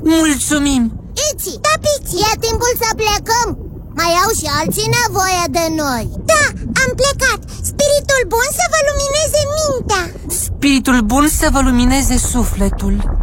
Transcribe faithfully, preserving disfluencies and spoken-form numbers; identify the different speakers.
Speaker 1: Mulțumim!
Speaker 2: Iți, da, Piți, e timpul să plecăm. Mai au și alții nevoie de noi. Da, am plecat. Spiritul bun să vă lumineze mintea.
Speaker 1: Spiritul bun să vă lumineze sufletul.